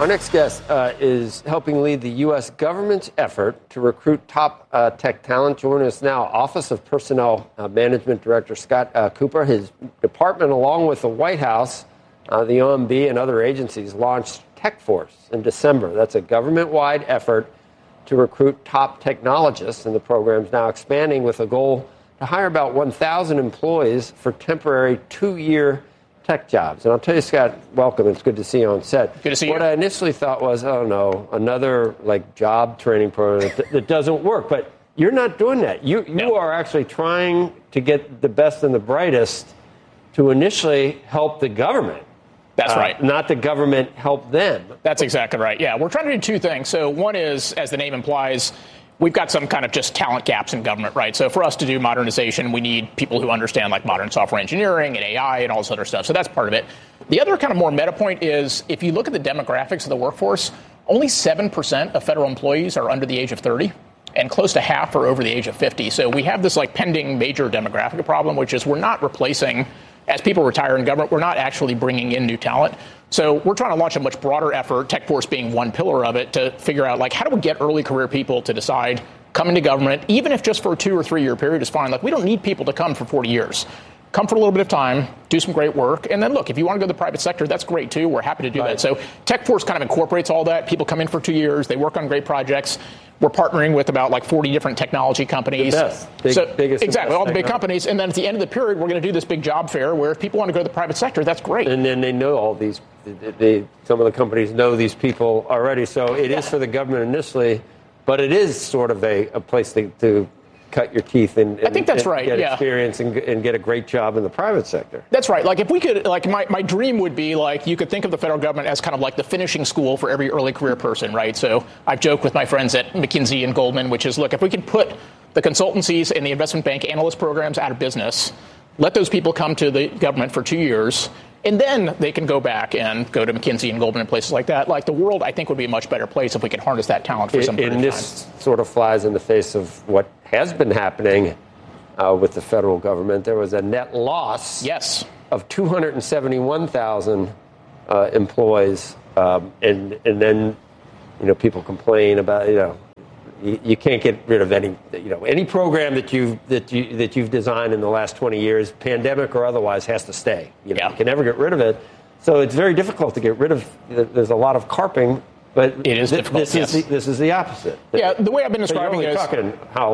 Our next guest is helping lead the U.S. government's effort to recruit top tech talent. Joining us now, Office of Personnel Management Director Scott Cooper. His department, along with the White House, the OMB, and other agencies, launched TechForce in December. That's a government-wide effort to recruit top technologists, and the program's now expanding with a goal to hire about 1,000 employees for temporary 2-year tech jobs. And I'll tell you, Scott, welcome. It's good to see you on set. Good to see you. What I initially thought was, oh no, another job training program that doesn't work. But you're not doing that. You are actually trying to get the best and the brightest to initially help the government. That's right. Not the government help them. That's exactly right. Yeah, we're trying to do two things. So one is, as the name implies, we've got some kind of just talent gaps in government, right? So for us to do modernization, we need people who understand modern software engineering and AI and all this other stuff. So that's part of it. The other kind of more meta point is if you look at the demographics of the workforce, only 7% of federal employees are under the age of 30. And close to half are over the age of 50. So we have this pending major demographic problem, which is we're not replacing, as people retire in government, we're not actually bringing in new talent. So we're trying to launch a much broader effort, TechForce being one pillar of it, to figure out how do we get early career people to decide come into government, even if just for a 2 or 3 year period is fine. We don't need people to come for 40 years. Come for a little bit of time, do some great work, and then look, if you want to go to the private sector, that's great too. We're happy to do that. So TechForce kind of incorporates all that. People come in for 2 years, they work on great projects. We're partnering with about 40 different technology companies. The best. Biggest exactly, all the big companies. And then at the end of the period, we're going to do this big job fair where if people want to go to the private sector, that's great. And then they know all these, some of the companies know these people already. So it is for the government initially, but it is sort of a place to cut your teeth and I think that's right. Get experience and get a great job in the private sector. That's right. If we could, my dream would be you could think of the federal government as kind of the finishing school for every early career person, right? So I've joked with my friends at McKinsey and Goldman, which is, look, if we could put the consultancies and the investment bank analyst programs out of business, let those people come to the government for 2 years, and then they can go back and go to McKinsey and Goldman and places like that. The world, I think, would be a much better place if we could harness that talent for some period of time. And this sort of flies in the face of what has been happening with the federal government. There was a net loss of 271,000 employees, and then people complain about you can't get rid of any program that you've designed in the last 20 years, pandemic or otherwise, has to stay. You can never get rid of it. So it's very difficult to get rid of. There's a lot of carping, but it is difficult. This is the opposite. Yeah, the way I've been describing it is talking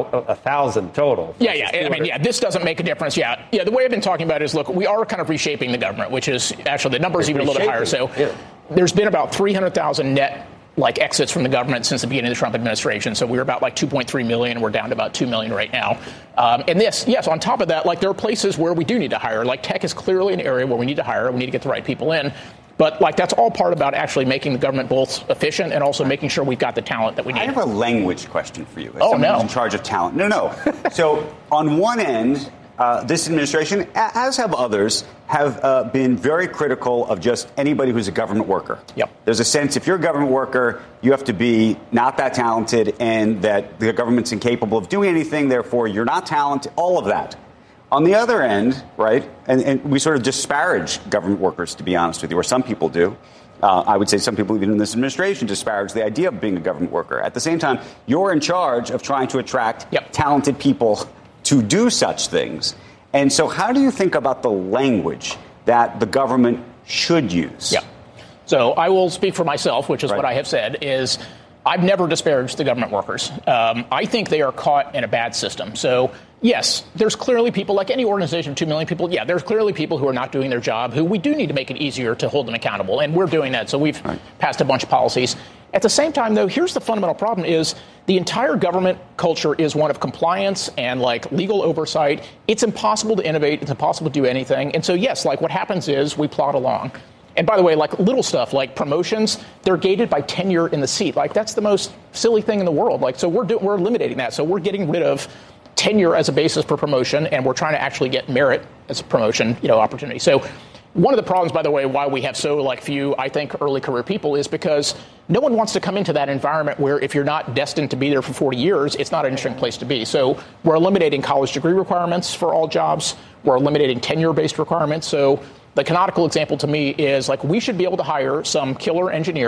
1,000 total. This doesn't make a difference. Yeah. The way I've been talking about it is, look, we are kind of reshaping the government, which is actually the number is even a little bit higher. So there's been about 300,000 net exits from the government since the beginning of the Trump administration. So we were about 2.3 million. We're down to about 2 million right now. And on top of that, there are places where we do need to hire. Tech is clearly an area where we need to hire. We need to get the right people in. But that's all part about actually making the government both efficient and also making sure we've got the talent that we need. I have a language question for you. As someone who's in charge of talent. No. So on one end, this administration, as have others, have been very critical of just anybody who's a government worker. Yep. There's a sense if you're a government worker, you have to be not that talented and that the government's incapable of doing anything, therefore you're not talented, all of that. On the other end, right, and we sort of disparage government workers, to be honest with you, or some people do. I would say some people even in this administration disparage the idea of being a government worker. At the same time, you're in charge of trying to attract talented people to do such things. And so how do you think about the language that the government should use? Yeah. So I will speak for myself, which is what I have said, is I've never disparaged the government workers. I think they are caught in a bad system. So, yes, there's clearly people, like any organization of 2 million people, there's clearly people who are not doing their job, who we do need to make it easier to hold them accountable. And we're doing that. So we've passed a bunch of policies. At the same time, though, here's the fundamental problem is the entire government culture is one of compliance and legal oversight. It's impossible to innovate. It's impossible to do anything. And so, yes, what happens is we plod along. And by the way, little stuff like promotions, they're gated by tenure in the seat. That's the most silly thing in the world. So we're eliminating that. So we're getting rid of tenure as a basis for promotion, and we're trying to actually get merit as a promotion, opportunity. So one of the problems, by the way, why we have so few, I think, early career people is because no one wants to come into that environment where if you're not destined to be there for 40 years, it's not an interesting place to be. So we're eliminating college degree requirements for all jobs. We're eliminating tenure-based requirements. So the canonical example to me is we should be able to hire some killer engineer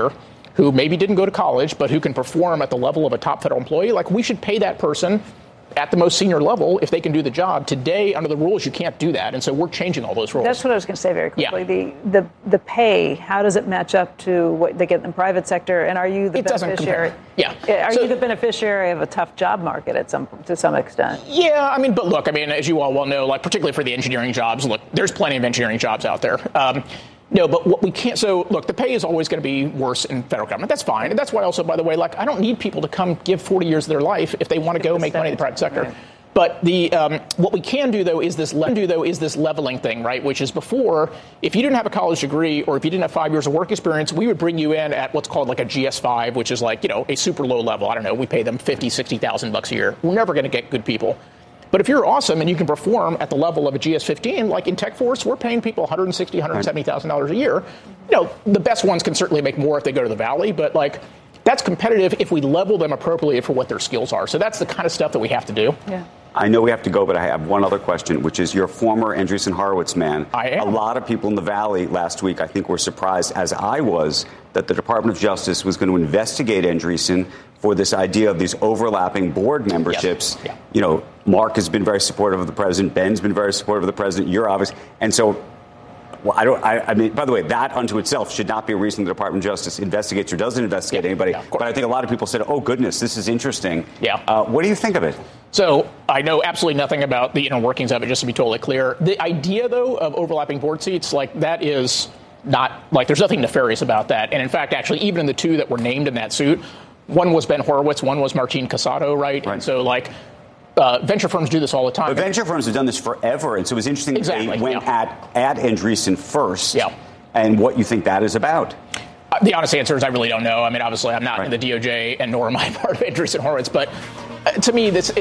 who maybe didn't go to college, but who can perform at the level of a top federal employee, like we should pay that person at the most senior level if they can do the job. Today, under the rules, you can't do that. And so we're changing all those rules. That's what I was going to say very quickly. Yeah. The pay, how does it match up to what they get in the private sector? And are you the beneficiary? Yeah. Are you the beneficiary of a tough job market to some extent? Yeah, I mean, but look, I mean, as you all well know, like particularly for the engineering jobs, look, there's plenty of engineering jobs out there. No, but what we can't. So, look, the pay is always going to be worse in federal government. That's fine. And that's why also, by the way, like, I don't need people to come give 40 years of their life if they want to go make money in the private sector. Right. But the what we can do, though, is this leveling thing, right? Which is before, if you didn't have a college degree or if you didn't have 5 years of work experience, we would bring you in at what's called like a GS5, which is like, a super low level. I don't know. We pay them $50,000, $60,000 a year. We're never going to get good people. But if you're awesome and you can perform at the level of a GS15, like in TechForce, we're paying people $160,000, $170,000 a year. The best ones can certainly make more if they go to the Valley, but like that's competitive if we level them appropriately for what their skills are. So that's the kind of stuff that we have to do. Yeah. I know we have to go, but I have one other question, which is your former Andreessen Horowitz man. I am. A lot of people in the Valley last week, I think, were surprised, as I was, that the Department of Justice was going to investigate Andreessen for this idea of these overlapping board memberships. Yes. Yeah. Mark has been very supportive of the president. Ben's been very supportive of the president. You're obvious. And so, well, I mean, by the way, that unto itself should not be a reason the Department of Justice investigates or doesn't investigate anybody. Yeah, but I think a lot of people said, oh, goodness, this is interesting. Yeah. What do you think of it? So I know absolutely nothing about the inner workings of it, just to be totally clear. The idea, though, of overlapping board seats, like that is not like there's nothing nefarious about that. And in fact, actually, even in the two that were named in that suit, one was Ben Horowitz, one was Martin Casado, right? And so like venture firms do this all the time. But venture firms have done this forever. And so it was interesting that they went at Andreessen first. Yeah. And what you think that is about. The honest answer is I really don't know. I mean, obviously, I'm not in the DOJ, and nor am I part of Andreessen Horowitz. But to me, it's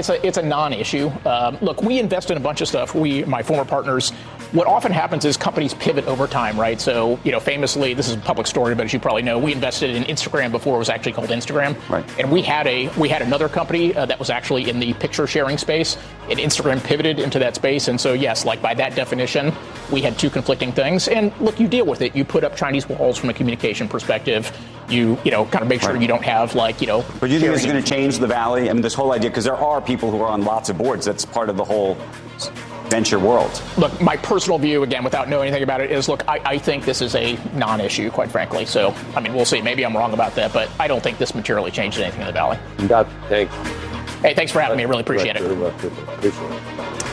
a non-issue. Look, we invest in a bunch of stuff. My former partners. What often happens is companies pivot over time, right? So, famously, this is a public story, but as you probably know, we invested in Instagram before it was actually called Instagram. Right. And we had another company that was actually in the picture sharing space, and Instagram pivoted into that space. And so, yes, like by that definition, we had two conflicting things. And look, you deal with it. You put up Chinese walls from a communication perspective. You kind of make sure you don't have But do you think this is going to change the Valley? I mean, this whole idea, because there are people who are on lots of boards. That's part of the whole venture world. Look, my personal view, again, without knowing anything about it, is, look, I think this is a non-issue, quite frankly. So, I mean, we'll see. Maybe I'm wrong about that, but I don't think this materially changes anything in the Valley. Thanks. Hey, thanks for having me. I really appreciate it. Appreciate it.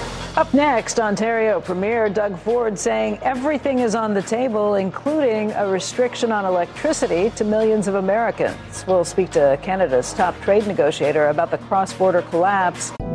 Up next, Ontario Premier Doug Ford saying everything is on the table, including a restriction on electricity to millions of Americans. We'll speak to Canada's top trade negotiator about the cross-border collapse.